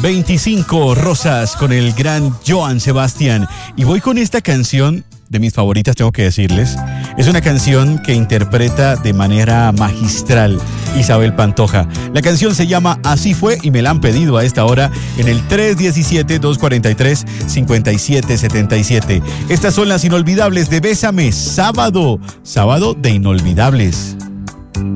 25 Rosas con el gran Joan Sebastián. Y voy con esta canción de mis favoritas, tengo que decirles. Es una canción que interpreta de manera magistral Isabel Pantoja. La canción se llama Así Fue y me la han pedido a esta hora en el 317-243-5777. Estas son las inolvidables de Bésame, sábado de inolvidables.